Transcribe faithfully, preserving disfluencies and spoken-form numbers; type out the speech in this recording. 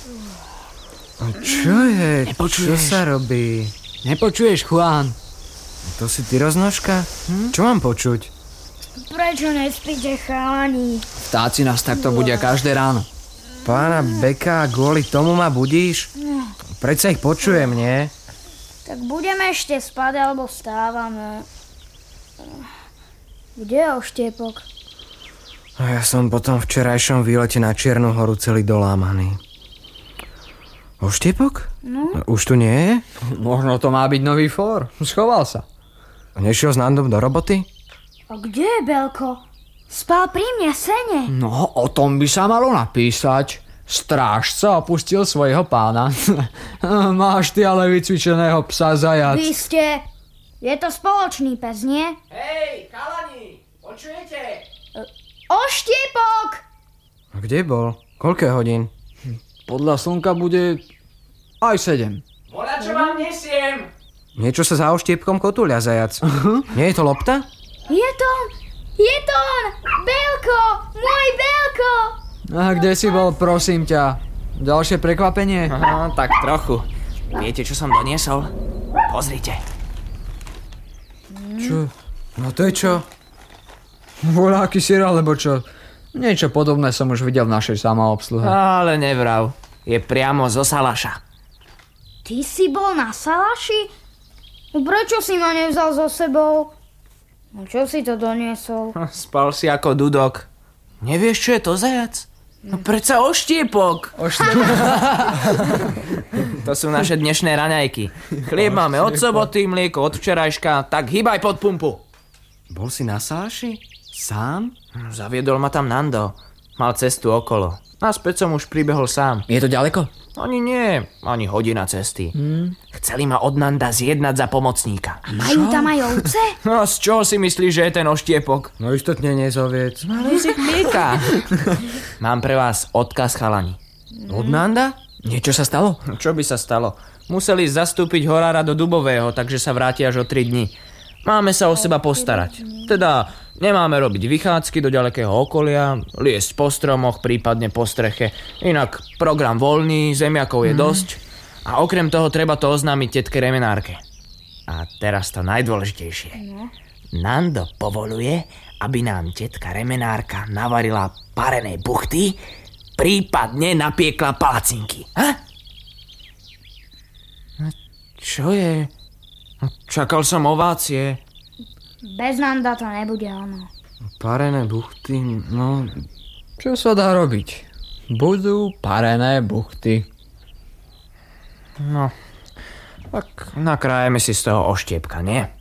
Čo je? Nepočuješ? Čo sa robí? Nepočuješ, Juan? To si ty roznožka? Hm? Čo mám počuť? Prečo nespíte, chalani? Vtáci nás takto budia každé ráno. Pána Beka, kvôli tomu ma budíš? Predsa ich počujem, nie? Tak budeme ešte spať, alebo vstávame. Kde je Oštiepok? Ja som po tom včerajšom výlete na Čiernu horu celý dolámaný. Oštiepok? No? Už tu nie je? Možno to má byť nový fór. Schoval sa. Nešiel s Nandom do roboty? A kde je Belko? Spal pri mne v sene. No, o tom by sa malo napísať. Strážca opustil svojho pána. Máš ty ale vycvičeného psa, zajac. Vy ste... Je to spoločný pes, nie? Hej, chalani, počujete? Oštiepok! A kde bol? Koľko hodín? Podľa slnka bude aj sedem. Voľa, čo vám nesiem? Niečo sa za Oštiepkom kotúľa, zajac. Nie je to lopta? Je to on! Je to on! Belko! Môj Belko! A kde si bol, prosím ťa? Ďalšie prekvapenie? Aha, tak trochu. Viete, čo som doniesol? Pozrite. Čo? No to je čo? Voľaký syr, alebo čo? Niečo podobné som už videl v našej samoobsluhe. Ale nevrav. Je priamo zo Salaša. Ty si bol na Salaši? Prečo si ma nevzal so sebou? No čo si to doniesol? Spal si ako dudok. Nevieš, čo je to, zajac? No predsa Oštiepok. Oštiepok. To sú naše dnešné raňajky. Chlieb máme od soboty, mlieko od včerajška, tak hýbaj pod pumpu. Bol si na Salaši? Sám? Zaviedol ma tam Nando. Mal cestu okolo. A späť som už pribehol sám. Je to ďaleko? Ani nie, ani hodina cesty. Hmm. Chceli ma od Nanda zjednať za pomocníka. A majú tam aj ovce? No z čoho si myslíš, že je ten Oštiepok? No istotne nie z oviec. Ale z ich mlieka. Mám pre vás odkaz, chalani. Od Nanda? Niečo sa stalo? Čo by sa stalo? Museli zastúpiť horára do Dubového, takže sa vráti až o tri dni. Máme sa o seba postarať. Teda nemáme robiť vychádzky do ďalekého okolia, liesť po stromoch, prípadne po streche. Inak program voľný, zemiakov je mm. dosť. A okrem toho treba to oznámiť tetke Remenárke. A teraz to najdôležitejšie. No. Nando povoluje, aby nám tetka Remenárka navarila parené buchty, prípadne napiekla palacinky. Ha? Čo je? Čakal som ovácie. Bez Nanda to nebude ono. Parené buchty, no... Čo sa dá robiť? Budú parené buchty. No, tak nakrájeme si z toho Oštiepka, nie?